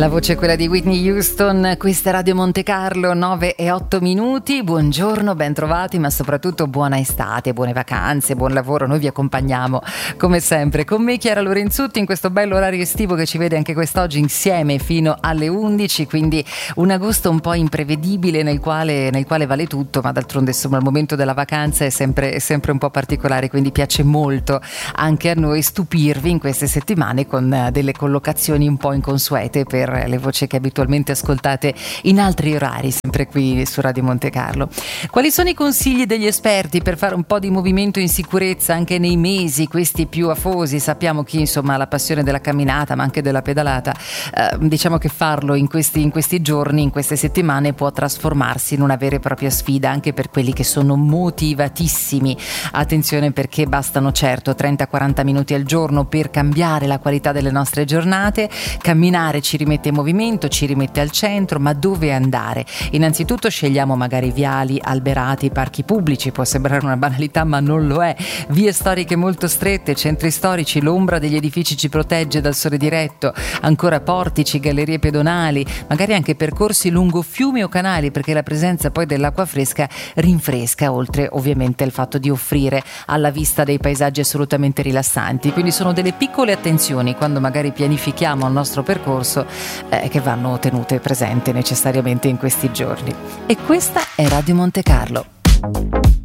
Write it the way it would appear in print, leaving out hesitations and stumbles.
La voce è quella di Whitney Houston, questa è Radio Monte Carlo, 9:08. Buongiorno, ben trovati, ma soprattutto buona estate, buone vacanze, buon lavoro. Noi vi accompagniamo come sempre con me Chiara Lorenzutti in questo bello orario estivo che ci vede anche quest'oggi insieme fino alle 11, quindi un agosto un po' imprevedibile nel quale vale tutto, ma d'altronde insomma il momento della vacanza è sempre un po' particolare, quindi piace molto anche a noi stupirvi in queste settimane con delle collocazioni un po' inconsuete per le voci che abitualmente ascoltate in altri orari, sempre qui su Radio Monte Carlo. Quali sono i consigli degli esperti per fare un po' di movimento in sicurezza anche nei mesi questi più afosi? Sappiamo chi insomma ha la passione della camminata ma anche della pedalata, diciamo che farlo in questi giorni, in queste settimane può trasformarsi in una vera e propria sfida anche per quelli che sono motivatissimi. Attenzione, perché bastano certo 30-40 minuti al giorno per cambiare la qualità delle nostre giornate. Camminare ci rimette in movimento, ci rimette al centro, ma dove andare? Innanzitutto scegliamo magari viali alberati, parchi pubblici, può sembrare una banalità ma non lo è, vie storiche molto strette, centri storici, l'ombra degli edifici ci protegge dal sole diretto, ancora portici, gallerie pedonali, magari anche percorsi lungo fiumi o canali, perché la presenza poi dell'acqua fresca rinfresca, oltre ovviamente al fatto di offrire alla vista dei paesaggi assolutamente rilassanti. Quindi sono delle piccole attenzioni quando magari pianifichiamo il nostro percorso che vanno tenute presente necessariamente in questi giorni. E questa è Radio Monte Carlo.